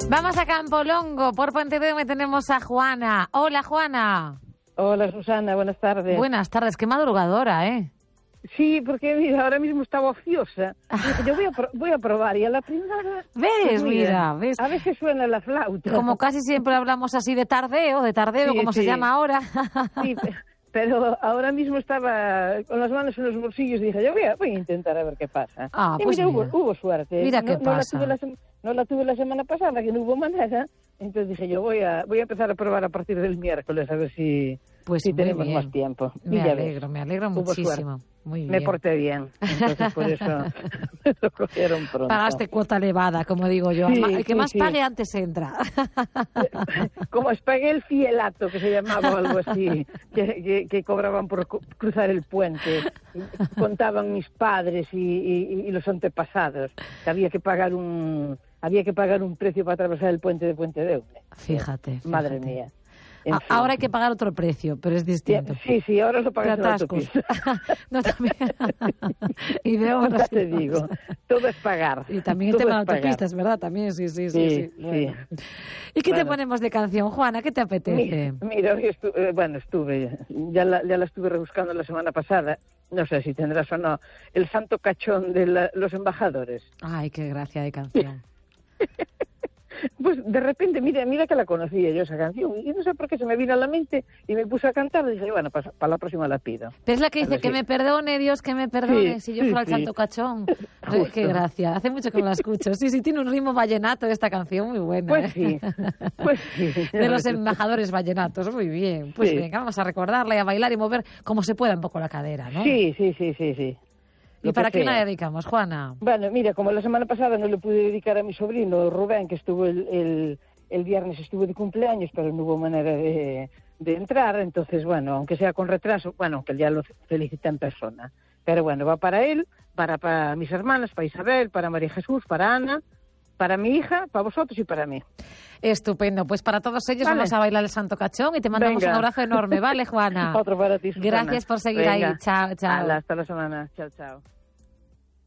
Vamos a Campolongo. Por Pontevedra tenemos a Juana. Hola, Juana. Hola, Susana. Buenas tardes. Buenas tardes. Qué madrugadora, ¿eh? Sí, porque mira, ahora mismo estaba ociosa. Yo voy a probar y a la primera... ¿Ves? Pues mira, ¿ves? A veces suena la flauta. Como casi siempre hablamos así de tardeo, Sí, como se llama ahora. Sí, pero ahora mismo estaba con las manos en los bolsillos y dije, yo voy a intentar a ver qué pasa. Ah, y pues mira, mira. hubo suerte. Mira qué pasa. No la tuve la semana pasada, que no hubo manera. Entonces dije, yo voy a empezar a probar a partir del miércoles, a ver si tenemos bien. más tiempo. Me alegro muchísimo. Muy bien. Me porté bien, entonces por eso me lo cogieron pronto. Pagaste cuota elevada, como digo yo. Sí, El que más sí. pague antes entra. Como pagué el fielato, que se llamaba algo así, que cobraban por cruzar el puente. Contaban mis padres y los antepasados, que había que pagar un precio para atravesar el puente de Pontevedra. Fíjate. Madre mía. Ahora hay que pagar otro precio, pero es distinto. Sí, ahora lo pagas en la autopista. No, también. Y de obras. Ya te digo, todo es pagar. Y también el tema de autopistas, ¿verdad? También, sí. Bueno. ¿Y qué te ponemos de canción, Juana? ¿Qué te apetece? Mira, estuve, ya la estuve rebuscando la semana pasada. No sé si tendrás o no, El Santo Cachón de los Embajadores. Ay, qué gracia de canción. Pues de repente, mira que la conocía yo esa canción y no sé por qué se me vino a la mente y me puse a cantar y dije, bueno, para la próxima la pido. Pero es la que dice, que me perdone, Dios, que me perdone, si yo fuera el Santo Cachón. Qué gracia, hace mucho que no la escucho. Sí, tiene un ritmo vallenato esta canción, muy buena. Pues sí. De los embajadores vallenatos, muy bien. Pues venga, vamos a recordarla y a bailar y mover como se pueda un poco la cadera, ¿no? Sí. ¿Y para quién la dedicamos, Juana? Bueno, mira, como la semana pasada no le pude dedicar a mi sobrino Rubén, que estuvo el viernes, estuvo de cumpleaños, pero no hubo manera de entrar, entonces, bueno, aunque sea con retraso, bueno, que ya lo felicita en persona. Pero bueno, va para él, para mis hermanas, para Isabel, para María Jesús, para Ana, para mi hija, para vosotros y para mí. Estupendo, pues para todos ellos vamos a bailar el Santo Cachón y te mandamos un abrazo enorme, ¿vale, Juana? Otro para ti, Susana. Gracias por seguir ahí, chao. Hasta la semana, chao.